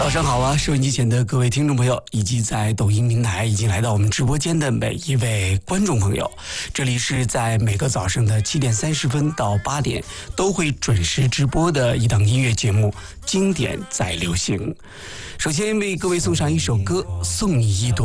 早上好啊，收音机前的各位听众朋友，以及在抖音平台已经来到我们直播间的每一位观众朋友，这里是在每个早上的7点30分到8点都会准时直播的一档音乐节目《经典在流行》。首先为各位送上一首歌，送你一朵